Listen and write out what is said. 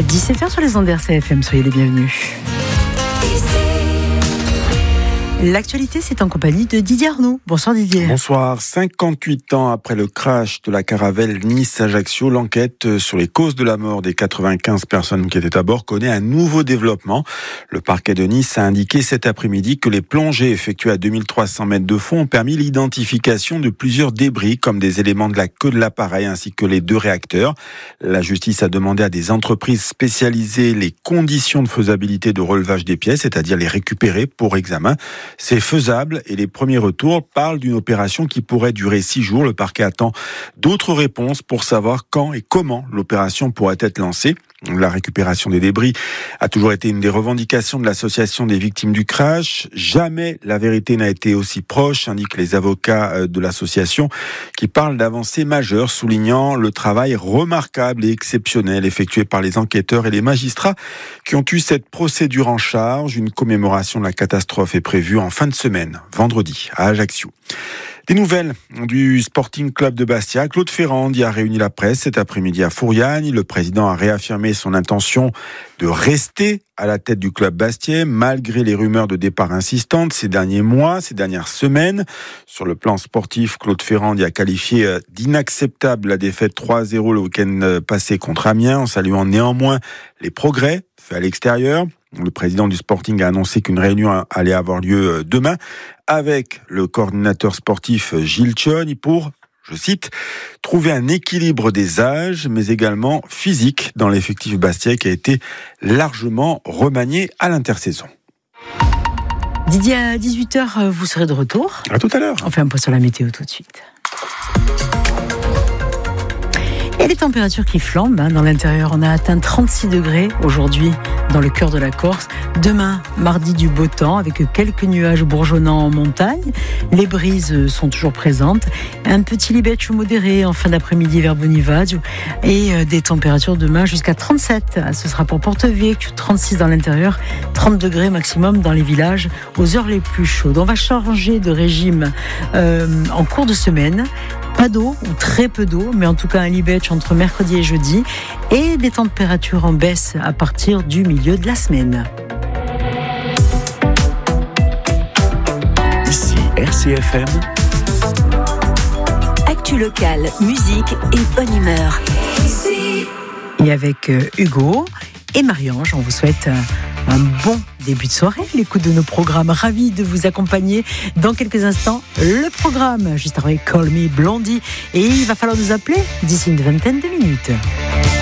17h sur les ondes RCFM, soyez les bienvenus. L'actualité, c'est en compagnie de Didier Arnaud. Bonsoir Didier. Bonsoir. 58 ans après le crash de la caravelle Nice-Ajaccio, l'enquête sur les causes de la mort des 95 personnes qui étaient à bord connaît un nouveau développement. Le parquet de Nice a indiqué cet après-midi que les plongées effectuées à 2300 mètres de fond ont permis l'identification de plusieurs débris comme des éléments de la queue de l'appareil ainsi que les 2 réacteurs. La justice a demandé à des entreprises spécialisées les conditions de faisabilité de relevage des pièces, c'est-à-dire les récupérer pour examen. C'est faisable et les premiers retours parlent d'une opération qui pourrait durer 6 jours. Le parquet attend d'autres réponses pour savoir quand et comment l'opération pourrait être lancée. La récupération des débris a toujours été une des revendications de l'association des victimes du crash. Jamais la vérité n'a été aussi proche, indiquent les avocats de l'association, qui parlent d'avancées majeures, soulignant le travail remarquable et exceptionnel effectué par les enquêteurs et les magistrats qui ont eu cette procédure en charge. Une commémoration de la catastrophe est prévue en fin de semaine, vendredi, à Ajaccio. Des nouvelles du Sporting Club de Bastia. Claude Ferrand y a réuni la presse cet après-midi à Fouriane. Le président a réaffirmé son intention de rester à la tête du club bastien, malgré les rumeurs de départ insistantes ces derniers mois, ces dernières semaines. Sur le plan sportif, Claude Ferrand y a qualifié d'inacceptable la défaite 3-0 le week-end passé contre Amiens, en saluant néanmoins les progrès faits à l'extérieur. Le président du Sporting a annoncé qu'une réunion allait avoir lieu demain avec le coordinateur sportif Gilles Thion pour, je cite, trouver un équilibre des âges, mais également physique dans l'effectif bastien qui a été largement remanié à l'intersaison. Didier, à 18h, vous serez de retour. À tout à l'heure. On fait un point sur la météo tout de suite. Et les températures qui flambent dans l'intérieur. On a atteint 36 degrés aujourd'hui dans le cœur de la Corse. Demain, mardi, du beau temps avec quelques nuages bourgeonnants en montagne. Les brises sont toujours présentes. Un petit libeccio modéré en fin d'après-midi vers Bonivadio. Et des températures demain jusqu'à 37. Ce sera pour Porto-Vecchio, 36 dans l'intérieur, 30 degrés maximum dans les villages aux heures les plus chaudes. On va changer de régime en cours de semaine. Pas d'eau ou très peu d'eau, mais en tout cas un libeccio entre mercredi et jeudi et des températures en baisse à partir du milieu de la semaine. Ici RCFM. Actu locale, musique et bonne humeur. Et avec Hugo et Marie-Ange, on vous souhaite un bon début de soirée, l'écoute de nos programmes. Ravi de vous accompagner dans quelques instants. Le programme, juste après Call Me Blondie. Et il va falloir nous appeler d'ici une vingtaine de minutes.